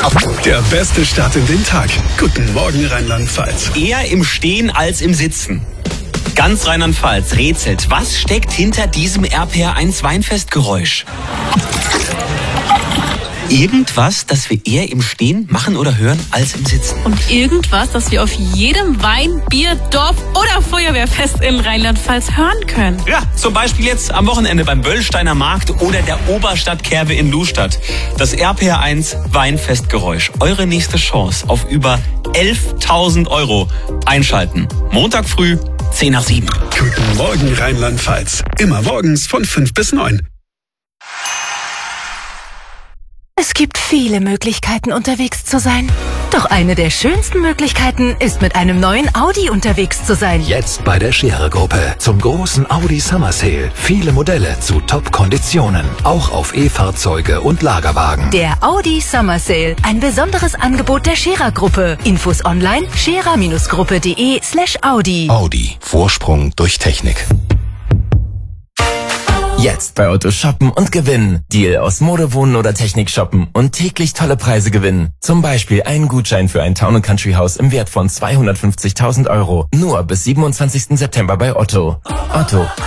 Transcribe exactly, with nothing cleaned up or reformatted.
Der beste Start in den Tag. Guten Morgen, Rheinland-Pfalz. Eher im Stehen als im Sitzen. Ganz Rheinland-Pfalz rätselt, was steckt hinter diesem R P R eins Weinfestgeräusch? Irgendwas, das wir eher im Stehen machen oder hören als im Sitzen. Und irgendwas, das wir auf jedem Wein-, Bier-, Dorf- oder Feuerwehrfest in Rheinland-Pfalz hören können. Ja, zum Beispiel jetzt am Wochenende beim Böllsteiner Markt oder der Oberstadtkerwe in Lustadt. Das R P R eins Weinfestgeräusch. Eure nächste Chance auf über elftausend Euro. Einschalten. Montag früh, zehn nach sieben. Guten Morgen, Rheinland-Pfalz. Immer morgens von fünf bis neun. Es gibt viele Möglichkeiten, unterwegs zu sein. Doch eine der schönsten Möglichkeiten ist, mit einem neuen Audi unterwegs zu sein. Jetzt bei der Scherer-Gruppe zum großen Audi Summer Sale. Viele Modelle zu Top-Konditionen. Auch auf E-Fahrzeuge und Lagerwagen. Der Audi Summer Sale. Ein besonderes Angebot der Scherer-Gruppe. Infos online scherer-gruppe.de slash Audi. Audi. Vorsprung durch Technik. Jetzt bei Otto shoppen und gewinnen. Deal aus Mode, Wohnen oder Technik shoppen und täglich tolle Preise gewinnen. Zum Beispiel einen Gutschein für ein Town and Country Haus im Wert von zweihundertfünfzigtausend Euro. Nur bis siebenundzwanzigsten September bei Otto. Otto.